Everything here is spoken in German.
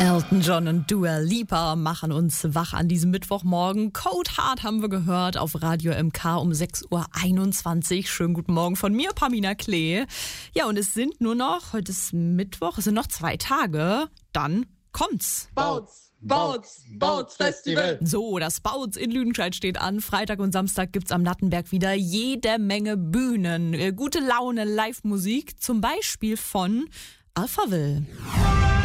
Elton John und Dua Lipa machen uns wach an diesem Mittwochmorgen. Code Hard haben wir gehört auf Radio MK um 6.21 Uhr. Schönen guten Morgen von mir, Pamina Klee. Ja, und es sind nur noch, heute ist Mittwoch, es sind noch 2 Tage, dann kommt's. Bouts Festival. So, das Bouts in Lüdenscheid steht an. Freitag und Samstag gibt's am Nattenberg wieder jede Menge Bühnen. Gute Laune, Live-Musik, zum Beispiel von Alphaville.